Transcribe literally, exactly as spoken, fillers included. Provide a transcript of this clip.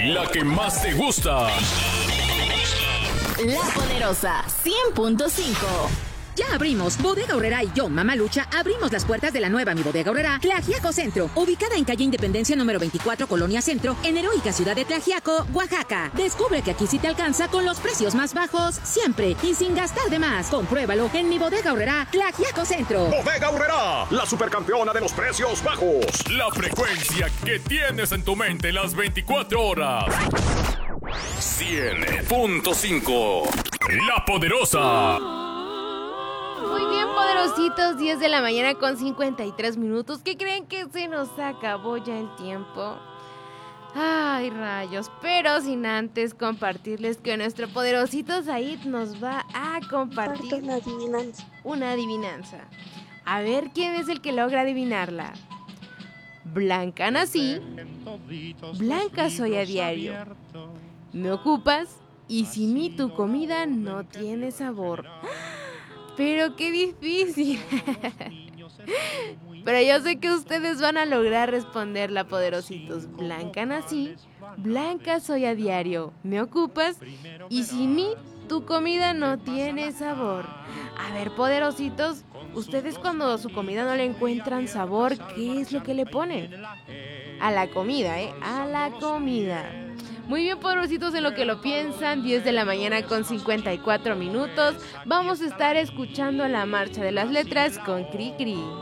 La que más te gusta. La Poderosa cien punto cinco. Ya abrimos. Bodega Aurrerá y yo, Mamá Lucha, abrimos las puertas de la nueva Mi Bodega Aurrerá, Tlaxiaco Centro, ubicada en calle Independencia número veinticuatro, Colonia Centro, en heroica ciudad de Tlaxiaco, Oaxaca. Descubre que aquí sí te alcanza con los precios más bajos, siempre y sin gastar de más. Compruébalo en Mi Bodega Aurrerá, Tlaxiaco Centro. Bodega Aurrerá, la supercampeona de los precios bajos. La frecuencia que tienes en tu mente las veinticuatro horas. cien punto cinco. La Poderosa. Muy bien, poderositos, diez de la mañana con cincuenta y tres minutos. ¿Qué creen que se nos acabó ya el tiempo? Ay, rayos, pero sin antes compartirles que nuestro poderosito Said nos va a compartir una adivinanza. Una adivinanza. A ver quién es el que logra adivinarla. Blanca nací, blanca soy a diario. Me ocupas y sin mí tu comida no tiene sabor. Pero qué difícil. Pero yo sé que ustedes van a lograr responderla, poderositos. Blanca nací, blanca soy a diario. Me ocupas y sin mí tu comida no tiene sabor. A ver, poderositos, ustedes cuando a su comida no le encuentran sabor, ¿qué es lo que le ponen? A la comida, ¿eh? A la comida. Muy bien, poderositos, en lo que lo piensan, diez de la mañana con cincuenta y cuatro minutos. Vamos a estar escuchando la marcha de las letras con Cri Cri.